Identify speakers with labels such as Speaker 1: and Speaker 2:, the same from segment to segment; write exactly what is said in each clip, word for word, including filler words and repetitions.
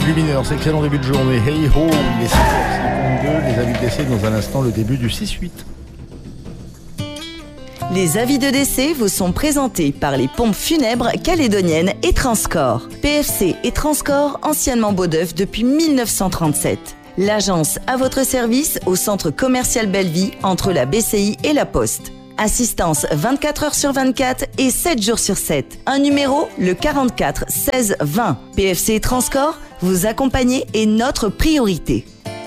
Speaker 1: avec Lumineuse, excellent début de journée. Hey ho, il est six heures cinquante-deux, les avis de décès dans un instant, le début du six huit.
Speaker 2: Les avis de décès vous sont présentés par les pompes funèbres calédoniennes et Transcorps. P F C et Transcorps, anciennement Beaudeuf depuis mille neuf cent trente-sept. L'agence à votre service au centre commercial Belleville entre la B C I et la Poste. Assistance vingt-quatre heures sur vingt-quatre et sept jours sur sept. Un numéro, le quarante-quatre seize vingt. P F C et Transcorps, vous accompagner est notre priorité.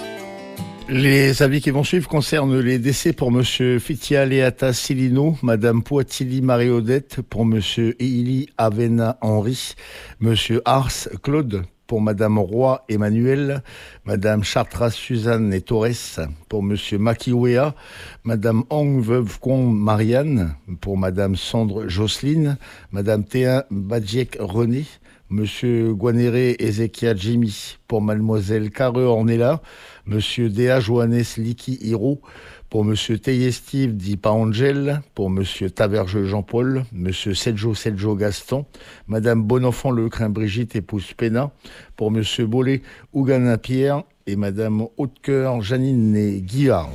Speaker 1: Les avis qui vont suivre concernent les décès pour Monsieur Fitia Leata Silino, Madame Poitili Marie-Odette, pour Monsieur Eili Avena Henri, Monsieur Ars Claude, pour Madame Roy Emmanuel, Madame Chartras Suzanne et Torres, pour Monsieur Makiwea, Madame Hong Veuve Kong Marianne, pour Madame Sandre Jocelyne, Madame Théa Badjek René, Monsieur Guanere Ezekia Jimmy, pour Mademoiselle Care Ornella, Monsieur Dea Johannes Liki Hiro, pour Monsieur Teye Steve Di Paangel, pour Monsieur Taverge Jean-Paul, Monsieur Sedjo Sedjo Gaston, Madame Bonenfant Lecrin Brigitte épouse Pena, pour Monsieur Bollet Ougana Pierre et Madame Hautecoeur Janine et Guillard.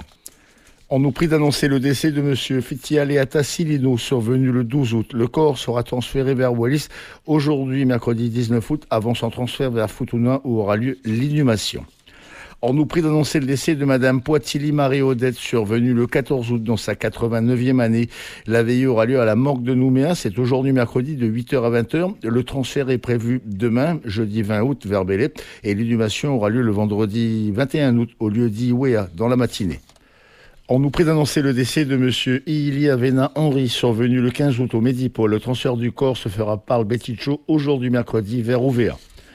Speaker 1: On nous prie d'annoncer le décès de Monsieur Fitia Leata Silino, survenu le douze août. Le corps sera transféré vers Wallis aujourd'hui, mercredi dix-neuf août, avant son transfert vers Futuna où aura lieu l'inhumation. On nous prie d'annoncer le décès de Madame Poitili Marie-Odette, survenue le quatorze août dans sa quatre-vingt-neuvième année. La veillée aura lieu à la morgue de Nouméa. C'est aujourd'hui mercredi de huit heures à vingt heures. Le transfert est prévu demain, jeudi vingt août, vers Bélé. Et l'inhumation aura lieu le vendredi vingt et un août au lieu dit Ouéa, dans la matinée. On nous prie d'annoncer le décès de Monsieur Eili Avena Henri, survenu le quinze août au Médipôle. Le transfert du corps se fera par le Betticho aujourd'hui mercredi vers Ouvéa.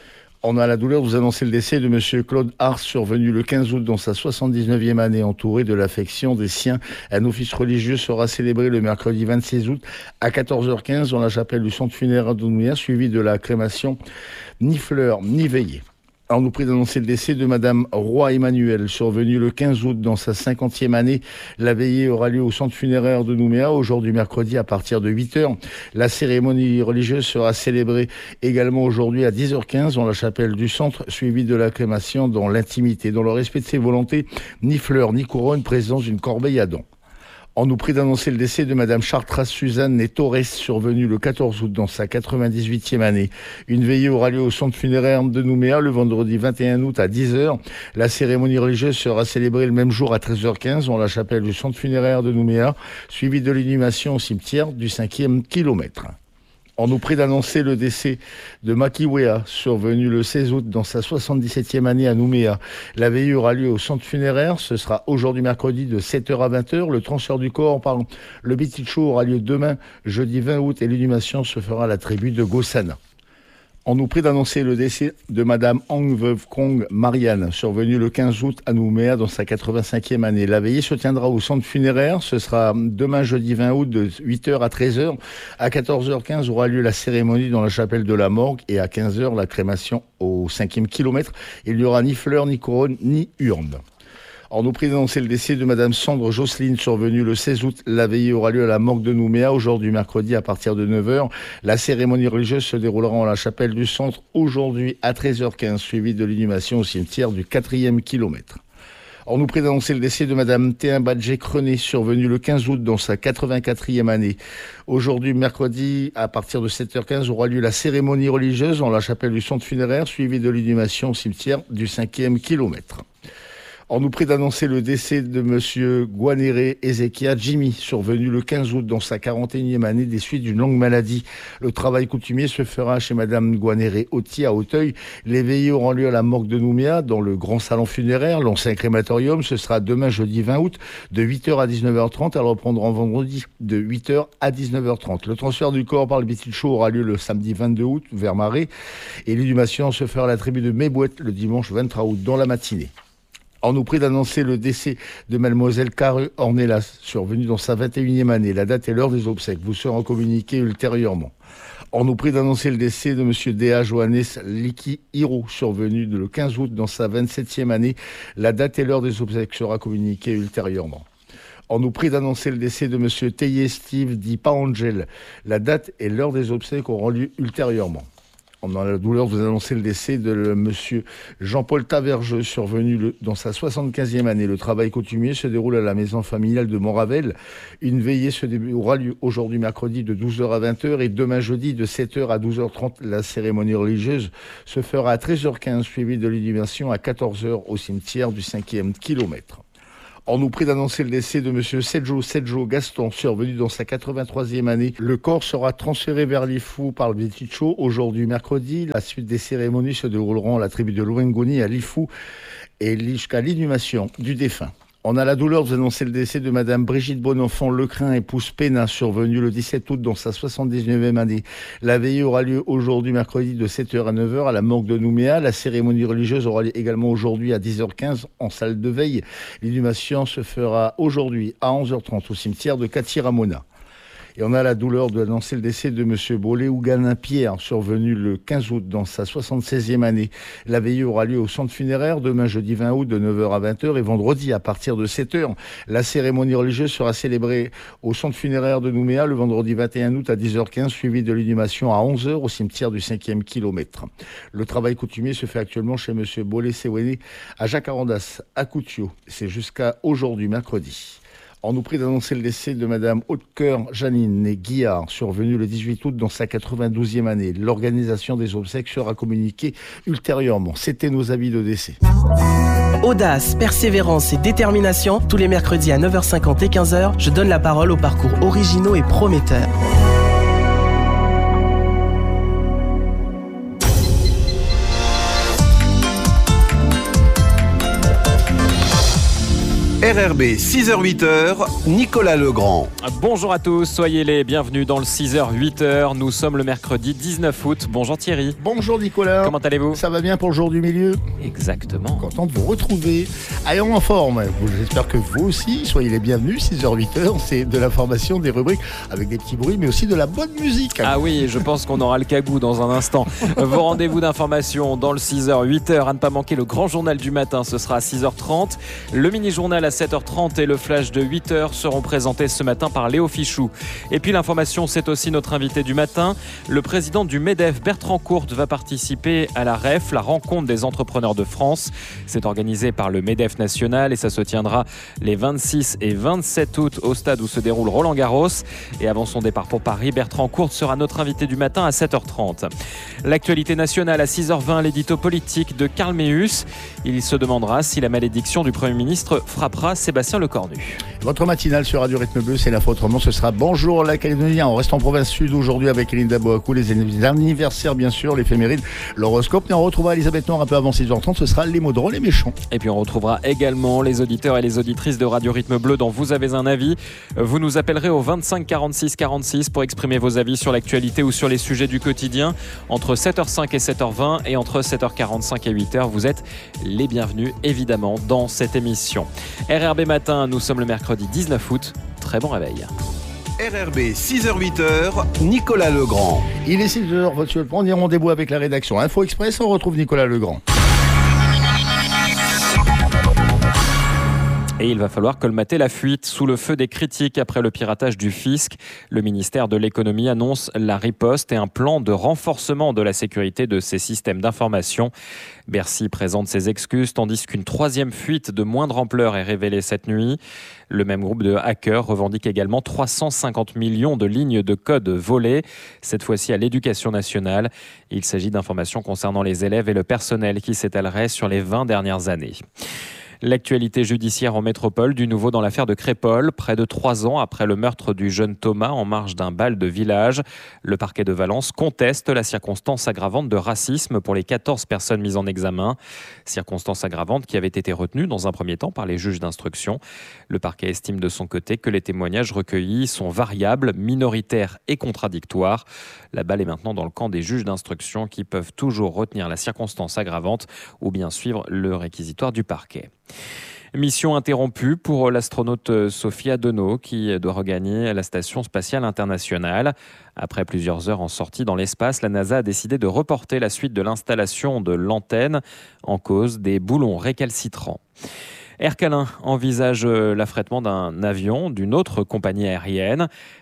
Speaker 1: On a la douleur de vous annoncer le décès de Monsieur Claude Ars, survenu le quinze août dans sa soixante-dix-neuvième année, entouré de l'affection des siens. Un office religieux sera célébré le mercredi vingt-six août à quatorze heures quinze dans la chapelle du centre funéraire de Nouméa, suivi de la crémation ni fleurs ni veillée. On nous prie d'annoncer le décès de Madame Roy Emmanuel, survenue le quinze août dans sa cinquantième année. La veillée aura lieu au centre funéraire de Nouméa, aujourd'hui mercredi à partir de huit heures. La cérémonie religieuse sera célébrée également aujourd'hui à dix heures quinze dans la chapelle du centre, suivie de la crémation dans l'intimité. Dans le respect de ses volontés, ni fleurs ni couronne, présence d'une corbeille à dons. On nous prie d'annoncer le décès de Madame Chartras Suzanne et Torres, survenue le quatorze août dans sa quatre-vingt-dix-huitième année. Une veillée aura lieu au centre funéraire de Nouméa le vendredi vingt et un août à dix heures. La cérémonie religieuse sera célébrée le même jour à treize heures quinze dans la chapelle du centre funéraire de Nouméa, suivie de l'inhumation au cimetière du cinquième kilomètre. On nous prie d'annoncer le décès de Makiwea, survenu le seize août dans sa soixante-dix-septième année à Nouméa. La veillée aura lieu au centre funéraire. Ce sera aujourd'hui mercredi de sept heures à vingt heures. Le transfert du corps par le Betticho aura lieu demain, jeudi vingt août, et l'inhumation se fera à la tribu de Gossana. On nous prie d'annoncer le décès de Madame Hong Veuve Kong Marianne, survenue le quinze août à Nouméa dans sa quatre-vingt-cinquième année. La veillée se tiendra au centre funéraire. Ce sera demain, jeudi vingt août, de huit heures à treize heures. À quatorze heures quinze aura lieu la cérémonie dans la chapelle de la morgue et à quinze heures, la crémation au cinquième kilomètre. Il n'y aura ni fleurs, ni couronne, ni urne. On nous prie d'annoncer le décès de Madame Sandre Jocelyne, survenue le seize août. La veillée aura lieu à la morgue de Nouméa, aujourd'hui mercredi à partir de neuf heures. La cérémonie religieuse se déroulera à la chapelle du centre aujourd'hui à treize heures quinze, suivie de l'inhumation au cimetière du quatrième kilomètre. On nous prie d'annoncer le décès de Madame Théa Badjek René, survenue le quinze août dans sa quatre-vingt-quatrième année. Aujourd'hui, mercredi, à partir de sept heures quinze, aura lieu la cérémonie religieuse dans la chapelle du centre funéraire, suivie de l'inhumation au cimetière du cinquième kilomètre. On nous prie d'annoncer le décès de Monsieur Guanere Ezekia Jimmy, survenu le quinze août dans sa quarante et unième année des suites d'une longue maladie. Le travail coutumier se fera chez Madame Guanere Oti à Auteuil. Les veillées auront lieu à la morgue de Nouméa, dans le grand salon funéraire, l'ancien crématorium. Ce sera demain, jeudi vingt août, de huit heures à dix-neuf heures trente. Elle reprendra vendredi de huit heures à dix-neuf heures trente. Le transfert du corps par le Betticho aura lieu le samedi vingt-deux août, vers Marais. Et l'inhumation se fera à la tribu de Mébouette le dimanche vingt-trois août, dans la matinée. On nous prie d'annoncer le décès de Mademoiselle Care Ornelas, survenue dans sa vingt et unième année. La date et l'heure des obsèques vous seront communiquées ultérieurement. On nous prie d'annoncer le décès de Monsieur Dea Johannes Liki Hiro, survenu le quinze août dans sa vingt-septième année. La date et l'heure des obsèques sera communiquée ultérieurement. On nous prie d'annoncer le décès de Monsieur Teye Steve Di Paangel. La date et l'heure des obsèques auront lieu ultérieurement. On a la douleur de vous annoncer le décès de le, monsieur Jean-Paul Tavergeux, survenu le, dans sa soixante-quinzième année. Le travail coutumier se déroule à la maison familiale de Montravel. Une veillée se dé... aura lieu aujourd'hui mercredi de douze heures à vingt heures et demain jeudi de sept heures à douze heures trente. La cérémonie religieuse se fera à treize heures quinze, suivie de l'inhumation à quatorze heures au cimetière du cinquième kilomètre. On nous prie d'annoncer le décès de monsieur Sedjo Sedjo Gaston, survenu dans sa quatre-vingt-troisième année. Le corps sera transféré vers Lifou par le Biticho aujourd'hui mercredi. La suite des cérémonies se dérouleront à la tribu de Louengoni à Lifou et jusqu'à l'inhumation du défunt. On a la douleur de vous annoncer le décès de madame Brigitte Bonenfant Lecrin, épouse Pénin, survenue le dix-sept août dans sa soixante-dix-neuvième année. La veillée aura lieu aujourd'hui mercredi de sept heures à neuf heures à la morgue de Nouméa. La cérémonie religieuse aura lieu également aujourd'hui à dix heures quinze en salle de veille. L'inhumation se fera aujourd'hui à onze heures trente au cimetière de Catiramona. Et on a la douleur de annoncer le décès de monsieur Bolé Ouganin Pierre, survenu le quinze août dans sa soixante-seizième année. La veillée aura lieu au centre funéraire demain jeudi vingt août de neuf heures à vingt heures et vendredi à partir de sept heures. La cérémonie religieuse sera célébrée au centre funéraire de Nouméa le vendredi vingt et un août à dix heures quinze, suivi de l'inhumation à onze heures au cimetière du cinquième kilomètre. Le travail coutumier se fait actuellement chez monsieur Bolé Sewene à Jacarandas, à Coutio. C'est jusqu'à aujourd'hui mercredi. On nous prie d'annoncer le décès de madame Haute-Cœur Janine née Guillard, survenue le dix-huit août dans sa quatre-vingt-douzième année. L'organisation des obsèques sera communiquée ultérieurement. C'était nos avis de décès.
Speaker 3: Audace, persévérance et détermination, tous les mercredis à neuf heures cinquante et quinze heures, je donne la parole aux parcours originaux et prometteurs.
Speaker 4: R R B six heures huit heures, Nicolas Legrand.
Speaker 5: Bonjour à tous, soyez les bienvenus dans le six heures huit heures. Nous sommes le mercredi dix-neuf août. Bonjour Thierry.
Speaker 1: Bonjour Nicolas.
Speaker 5: Comment allez-vous ?
Speaker 1: Ça va bien pour le jour du milieu ?
Speaker 5: Exactement.
Speaker 1: Content de vous retrouver. Allez, en forme. J'espère que vous aussi, soyez les bienvenus. six heures huit heures, c'est de l'information, des rubriques avec des petits bruits, mais aussi de la bonne musique.
Speaker 5: Ah oui, je pense qu'on aura le cagou dans un instant. Vos rendez-vous d'information dans le six heures huit heures. À ne pas manquer le grand journal du matin, ce sera à six heures trente. Le mini-journal à sept heures trente et le flash de huit heures seront présentés ce matin par Léo Fichou. Et puis l'information, c'est aussi notre invité du matin. Le président du MEDEF, Bertrand Courte, va participer à la R E F, la rencontre des entrepreneurs de France. C'est organisé par le MEDEF national et ça se tiendra les vingt-six et vingt-sept août au stade où se déroule Roland Garros. Et avant son départ pour Paris, Bertrand Courte sera notre invité du matin à sept heures trente. L'actualité nationale à six heures vingt, l'édito politique de Karl Meus. Il se demandera si la malédiction du Premier ministre frappera Sébastien Lecornu.
Speaker 1: Votre matinale sur Radio Rythme Bleu, c'est l'info autrement. Ce sera Bonjour la Calédonie. On reste en province sud aujourd'hui avec Elinda Boakou, les anniversaires bien sûr, l'éphéméride, l'horoscope. Et on retrouvera Elisabeth Noir un peu avant six heures trente. Ce sera les mots drôles et méchants.
Speaker 5: Et puis on retrouvera également les auditeurs et les auditrices de Radio Rythme Bleu dont vous avez un avis. Vous nous appellerez au vingt-cinq quarante-six quarante-six pour exprimer vos avis sur l'actualité ou sur les sujets du quotidien entre sept heures cinq et sept heures vingt et entre sept heures quarante-cinq et huit heures. Vous êtes les bienvenus évidemment dans cette émission. R R B Matin, nous sommes le mercredi dix-neuf août. Très bon réveil.
Speaker 4: R R B six heures huit heures, Nicolas Legrand.
Speaker 1: Il est six heures, votre premier rendez-vous avec la rédaction Info Express. On retrouve Nicolas Legrand.
Speaker 5: Et il va falloir colmater la fuite. Sous le feu des critiques après le piratage du fisc, le ministère de l'économie annonce la riposte et un plan de renforcement de la sécurité de ses systèmes d'information. Bercy présente ses excuses tandis qu'une troisième fuite de moindre ampleur est révélée cette nuit. Le même groupe de hackers revendique également trois cent cinquante millions de lignes de code volées, cette fois-ci à l'éducation nationale. Il s'agit d'informations concernant les élèves et le personnel qui s'étaleraient sur les vingt dernières années. L'actualité judiciaire en métropole, du nouveau dans l'affaire de Crépol. Près de trois ans après le meurtre du jeune Thomas en marge d'un bal de village, le parquet de Valence conteste la circonstance aggravante de racisme pour les quatorze personnes mises en examen. Circonstance aggravante qui avait été retenue dans un premier temps par les juges d'instruction. Le parquet estime de son côté que les témoignages recueillis sont variables, minoritaires et contradictoires. La balle est maintenant dans le camp des juges d'instruction qui peuvent toujours retenir la circonstance aggravante ou bien suivre le réquisitoire du parquet. Mission interrompue pour l'astronaute Sophia Adono qui doit regagner la Station spatiale internationale. Après plusieurs heures en sortie dans l'espace, la NASA a décidé de reporter la suite de l'installation de l'antenne en cause des boulons récalcitrants. Air Calin envisage l'affrètement d'un avion d'une autre compagnie aérienne.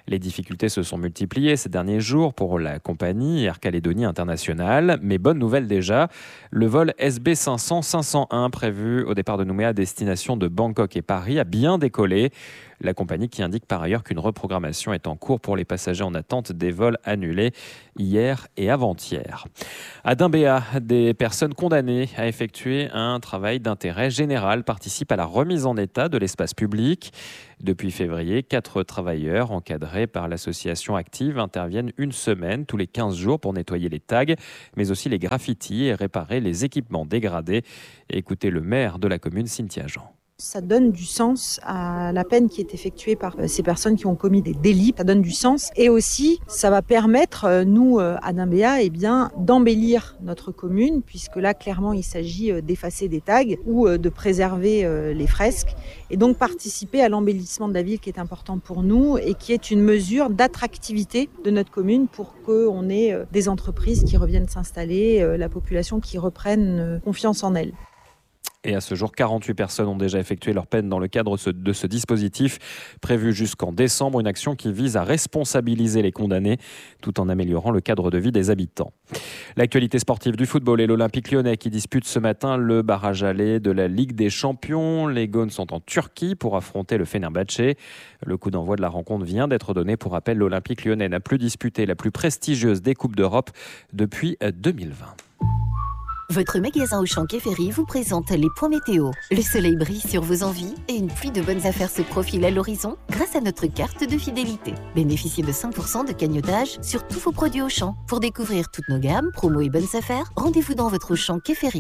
Speaker 5: Les difficultés se sont multipliées ces derniers jours pour la compagnie Air Calédonie International. Mais bonne nouvelle déjà, le vol S B cinq cents cinq cent un prévu au départ de Nouméa à destination de Bangkok et Paris a bien décollé. La compagnie qui indique par ailleurs qu'une reprogrammation est en cours pour les passagers en attente des vols annulés hier et avant-hier. À Dimbéa, des personnes condamnées à effectuer un travail d'intérêt général participent à la remise en état de l'espace public. Depuis février, quatre travailleurs encadrés par l'association Active interviennent une semaine tous les quinze jours pour nettoyer les tags, mais aussi les graffitis et réparer les équipements dégradés. Écoutez le maire de la commune, Cynthia Jean.
Speaker 6: Ça donne du sens à la peine qui est effectuée par ces personnes qui ont commis des délits. Ça donne du sens et aussi ça va permettre, nous à Dimbéa, eh bien, d'embellir notre commune, puisque là clairement il s'agit d'effacer des tags ou de préserver les fresques et donc participer à l'embellissement de la ville qui est important pour nous et qui est une mesure d'attractivité de notre commune pour qu'on ait des entreprises qui reviennent s'installer, la population qui reprenne confiance en elle.
Speaker 5: Et à ce jour, quarante-huit personnes ont déjà effectué leur peine dans le cadre de ce dispositif prévu jusqu'en décembre, une action qui vise à responsabiliser les condamnés tout en améliorant le cadre de vie des habitants. L'actualité sportive du football et l'Olympique lyonnais qui dispute ce matin le barrage aller de la Ligue des Champions. Les Gones sont en Turquie pour affronter le Fenerbahçe. Le coup d'envoi de la rencontre vient d'être donné. Pour rappel, l'Olympique lyonnais n'a plus disputé la plus prestigieuse des Coupes d'Europe depuis deux mille vingt.
Speaker 7: Votre magasin Auchan Quai Ferry vous présente les points météo. Le soleil brille sur vos envies et une pluie de bonnes affaires se profile à l'horizon grâce à notre carte de fidélité. Bénéficiez de cinq pour cent de cagnotage sur tous vos produits Auchan. Pour découvrir toutes nos gammes, promos et bonnes affaires, rendez-vous dans votre Auchan Quai Ferry.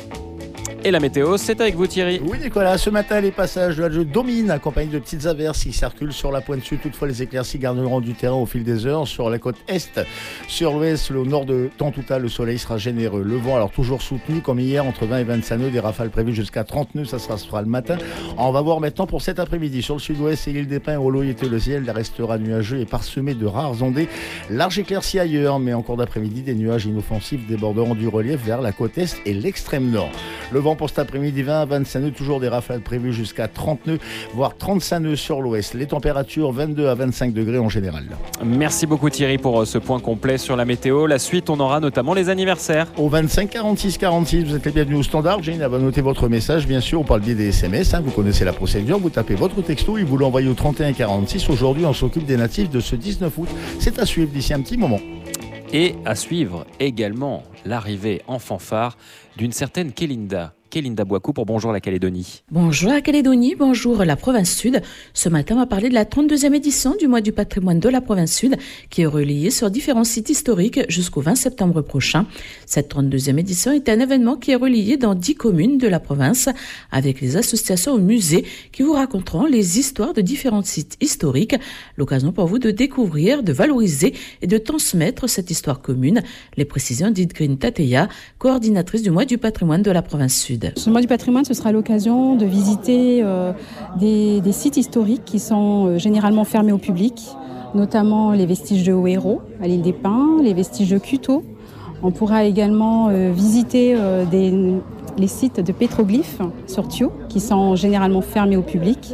Speaker 5: Et la météo, c'est avec vous Thierry.
Speaker 1: Oui Nicolas, ce matin les passages de la Jeu dominent accompagnés de petites averses qui circulent sur la pointe sud. Toutefois les éclaircies garderont du terrain au fil des heures. Sur la côte est, sur l'ouest, au nord de Tantouta, le soleil sera généreux. Le vent alors toujours soutenu comme hier entre vingt et vingt-cinq nœuds, des rafales prévues jusqu'à trente nœuds, ça sera, ça sera le matin. On va voir maintenant pour cet après-midi. Sur le sud-ouest et l'île des Pins, au Loyauté, le ciel restera nuageux et parsemé de rares ondées. Large éclaircie ailleurs, mais en cours d'après-midi, des nuages inoffensifs déborderont du relief vers la côte est et l'extrême nord. Le vent pour cet après-midi, vingt à vingt-cinq nœuds, toujours des rafales prévues jusqu'à trente nœuds, voire trente-cinq nœuds sur l'ouest. Les températures vingt-deux à vingt-cinq degrés en général.
Speaker 5: Merci beaucoup Thierry pour ce point complet sur la météo. La suite, on aura notamment les anniversaires.
Speaker 1: Au vingt-cinq quarante-six quarante-six, vous êtes les bienvenus au standard. Jane va noter votre message, bien sûr, par le biais des S M S. Hein, vous connaissez la procédure. Vous tapez votre texto et vous l'envoyez au trente et un quarante-six. Aujourd'hui, on s'occupe des natifs de ce dix-neuf août. C'est à suivre d'ici un petit moment.
Speaker 5: Et à suivre également l'arrivée en fanfare d'une certaine Kélinda. Kélinda Bouakou pour Bonjour la Calédonie.
Speaker 8: Bonjour la Calédonie, bonjour la province sud. Ce matin, on va parler de la trente-deuxième édition du mois du patrimoine de la province sud qui est relayée sur différents sites historiques jusqu'au vingt septembre prochain. Cette trente-deuxième édition est un événement qui est relayé dans dix communes de la province avec les associations ou musées qui vous raconteront les histoires de différents sites historiques. L'occasion pour vous de découvrir, de valoriser et de transmettre cette histoire commune. Les précisions d'Idgrine Tateya, coordinatrice du mois du patrimoine de la province sud.
Speaker 9: Ce mois du patrimoine, ce sera l'occasion de visiter euh, des, des sites historiques qui sont euh, généralement fermés au public, notamment les vestiges de Haut-Hérault à l'île des Pins, les vestiges de Cuteau. On pourra également euh, visiter euh, des, les sites de pétroglyphes sur Thio, qui sont généralement fermés au public.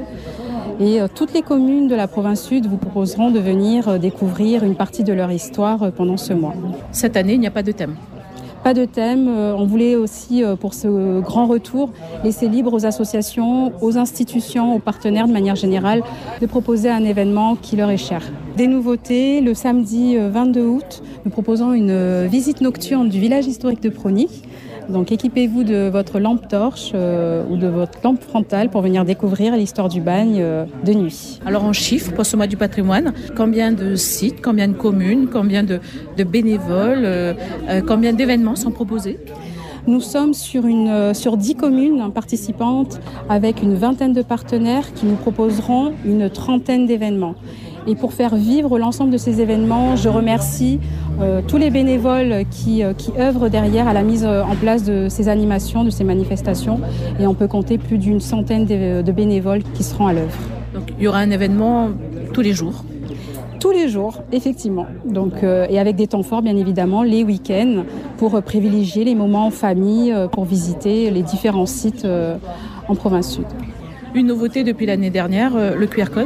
Speaker 9: Et euh, toutes les communes de la province sud vous proposeront de venir euh, découvrir une partie de leur histoire euh, pendant ce mois.
Speaker 8: Cette année, il n'y a pas de thème.
Speaker 9: Pas de thème. On voulait aussi, pour ce grand retour, laisser libre aux associations, aux institutions, aux partenaires de manière générale, de proposer un événement qui leur est cher. Des nouveautés, le samedi vingt-deux août, nous proposons une visite nocturne du village historique de Prony. Donc équipez-vous de votre lampe torche euh, ou de votre lampe frontale pour venir découvrir l'histoire du bagne euh, de nuit.
Speaker 8: Alors en chiffres, pour ce mois du patrimoine, combien de sites, combien de communes, combien de, de bénévoles, euh, euh, combien d'événements sont proposés ?
Speaker 9: Nous sommes sur, une, sur dix communes participantes avec une vingtaine de partenaires qui nous proposeront une trentaine d'événements. Et pour faire vivre l'ensemble de ces événements, je remercie euh, tous les bénévoles qui, euh, qui œuvrent derrière à la mise en place de ces animations, de ces manifestations. Et on peut compter plus d'une centaine de, de bénévoles qui seront à l'œuvre.
Speaker 8: Donc il y aura un événement tous les jours ?
Speaker 9: Tous les jours, effectivement. Donc, euh, et avec des temps forts, bien évidemment, les week-ends, pour euh, privilégier les moments en famille, euh, pour visiter les différents sites euh, en province sud.
Speaker 8: Une nouveauté depuis l'année dernière, euh, le Q R code ?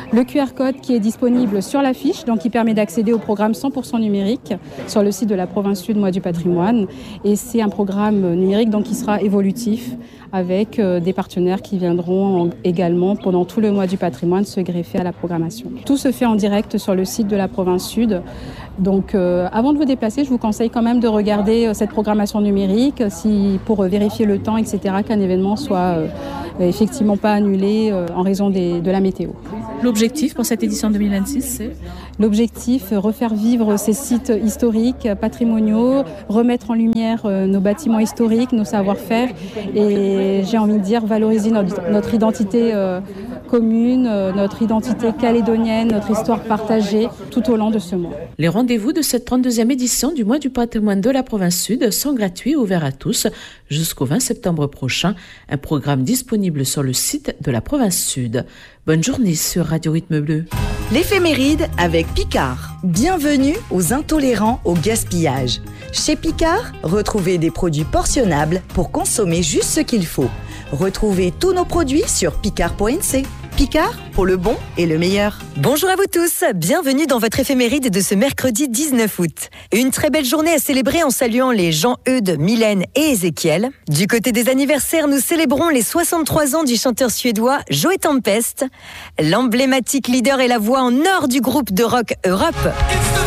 Speaker 9: Le Q R code qui est disponible sur l'affiche, donc qui permet d'accéder au programme cent pour cent numérique sur le site de la province Sud Mois du patrimoine. Et c'est un programme numérique donc, qui sera évolutif avec euh, des partenaires qui viendront également pendant tout le mois du patrimoine se greffer à la programmation. Tout se fait en direct sur le site de la province Sud. Donc euh, avant de vous déplacer, je vous conseille quand même de regarder euh, cette programmation numérique si, pour euh, vérifier le temps, et cetera, qu'un événement soit euh, effectivement pas annulé euh, en raison des, de la météo.
Speaker 8: L'objectif pour cette édition deux mille vingt-six, c'est ?
Speaker 9: L'objectif, refaire vivre ces sites historiques, patrimoniaux, remettre en lumière euh, nos bâtiments historiques, nos savoir-faire et j'ai envie de dire valoriser notre, notre identité euh, commune, euh, notre identité calédonienne, notre histoire partagée tout au long de ce mois.
Speaker 8: Les rendez-vous de cette trente-deuxième édition du mois du patrimoine de la province Sud sont gratuits et ouverts à tous jusqu'au vingt septembre prochain. Un programme disponible sur le site de la province Sud. Bonne journée sur Radio Rythme Bleu.
Speaker 2: L'éphéméride avec Picard. Bienvenue aux intolérants au gaspillage. Chez Picard, retrouvez des produits portionnables pour consommer juste ce qu'il faut. Retrouvez tous nos produits sur picard point n c. Picard, pour le bon et le meilleur.
Speaker 10: Bonjour à vous tous, bienvenue dans votre éphéméride de ce mercredi dix-neuf août. Une très belle journée à célébrer en saluant les Jean-Eudes, Mylène et Ézéchiel. Du côté des anniversaires, nous célébrons les soixante-trois ans du chanteur suédois Joey Tempest, l'emblématique leader et la voix en or du groupe de rock Europe.